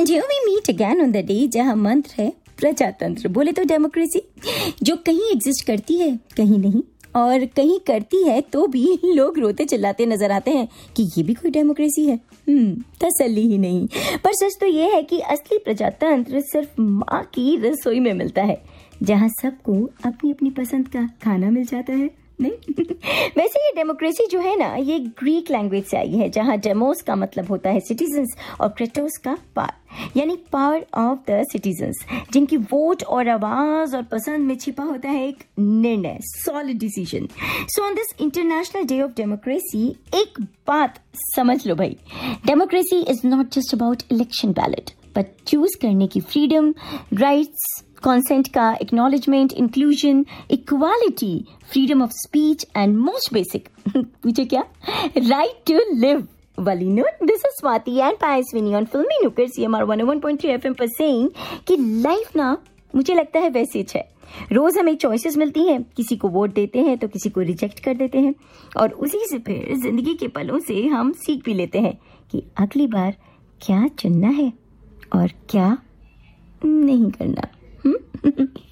And here we meet again on the day जहाँ मंत्र है प्रजातंत्र, बोले तो डेमोक्रेसी, जो कहीं एग्जिस्ट करती है कहीं नहीं, और कहीं करती है तो भी लोग रोते चिल्लाते नजर आते हैं कि ये भी कोई डेमोक्रेसी है। तसल्ली ही नहीं। पर सच तो ये है कि असली प्रजातंत्र सिर्फ माँ की रसोई में मिलता है, जहाँ सबको अपनी अपनी पसंद का खाना मिल जाता है। नहीं वैसे ये डेमोक्रेसी जो है ना, ये ग्रीक लैंग्वेज से आई है, जहाँ डेमोस का मतलब होता है सिटीजन्स और क्रेटोस का पावर, यानी पावर ऑफ द सिटीजन्स, जिनकी वोट और आवाज और पसंद में छिपा होता है एक निर्णय, solid decision. So on this international day of democracy एक बात समझ लो भाई, democracy is not just about election ballot, but choose करने की फ्रीडम, राइट्स, consent का acknowledgement, inclusion, equality, freedom of speech and most basic पूछे क्या, right to live. Wali note, this is Swati and Payaswini on Filmy Nukkad CMR 101.3 FM पर saying कि life ना मुझे लगता है वैसे ही है, रोज हमें चॉइसेस मिलती हैं, किसी को वोट देते हैं तो किसी को रिजेक्ट कर देते हैं, और उसी से फिर जिंदगी के पलों से हम सीख भी लेते हैं कि अगली बार क्या चुनना है और क्या नहीं करना।